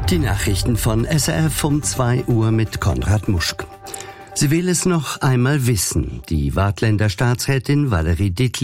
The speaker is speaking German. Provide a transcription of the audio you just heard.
Die Nachrichten von SRF um 2 Uhr mit Konrad Muschk. Sie will es noch einmal wissen. Die Waadtländer Staatsrätin Valérie Ditley